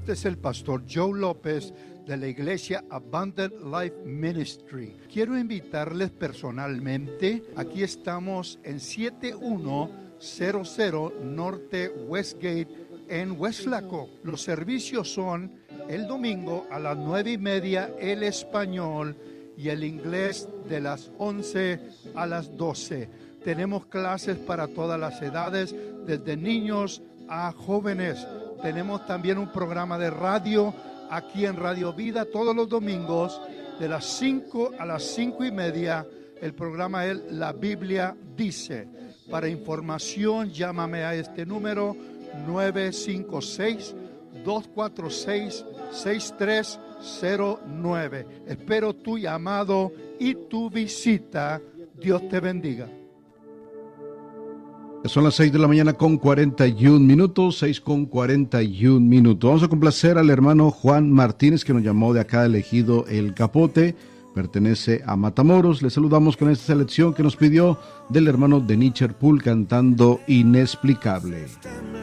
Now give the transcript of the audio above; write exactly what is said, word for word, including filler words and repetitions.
Este es el pastor Joe López de la iglesia Abundant Life Ministry. Quiero invitarles personalmente. Aquí estamos en siete uno cero cero Norte Westgate en Weslaco. Los servicios son el domingo a las nueve y media el español y el inglés de las once a las doce. Tenemos clases para todas las edades, desde niños a jóvenes. Tenemos también un programa de radio aquí en Radio Vida todos los domingos de las cinco a las cinco y media. El programa es La Biblia Dice. Para información, llámame a este número nueve cinco seis, dos cuatro seis, seis tres cero nueve. Espero tu llamado y tu visita. Dios te bendiga. Son las seis de la mañana con cuarenta y un minutos, seis con cuarenta y un minutos. Vamos a complacer al hermano Juan Martínez, que nos llamó de acá del ejido El Capote, pertenece a Matamoros. Le saludamos con esta selección que nos pidió del hermano Denicher Pool cantando Inexplicable.